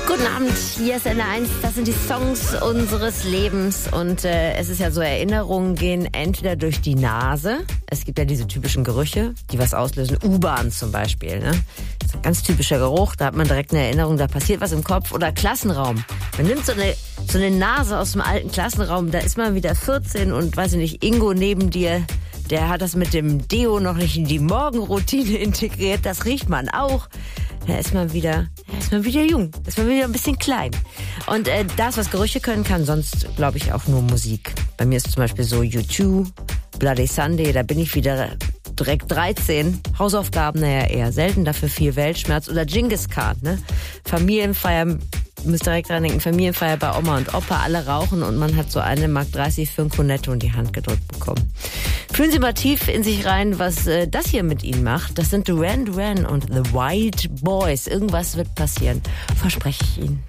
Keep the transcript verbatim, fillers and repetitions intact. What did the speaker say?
Guten Abend, hier ist N eins, das sind die Songs unseres Lebens und äh, es ist ja so, Erinnerungen gehen entweder durch die Nase, es gibt ja diese typischen Gerüche, die was auslösen, U-Bahn zum Beispiel, ne? Das ist ein ganz typischer Geruch, da hat man direkt eine Erinnerung, da passiert was im Kopf, oder Klassenraum. Man nimmt so eine, so eine Nase aus dem alten Klassenraum, da ist man wieder vierzehn und weiß ich nicht, Ingo neben dir, der hat das mit dem Deo noch nicht in die Morgenroutine integriert, das riecht man auch. Da ist man wieder, da ist man wieder jung, da ist man wieder ein bisschen klein. Und äh, das, was Gerüche können, kann sonst, glaube ich, auch nur Musik. Bei mir ist zum Beispiel so U zwei, Bloody Sunday, da bin ich wieder direkt dreizehn. Hausaufgaben, naja, eher selten, dafür viel Weltschmerz. Oder Genghis Khan, ne? Familienfeier, müsst direkt dran denken, Familienfeier bei Oma und Opa, alle rauchen und man hat so eine Mark dreißig für ein Cornetto in die Hand gedrückt bekommen. Fühlen Sie mal tief in sich rein, was äh, das hier mit Ihnen macht. Das sind Duran Duran und The White Boys. Irgendwas wird passieren, verspreche ich Ihnen.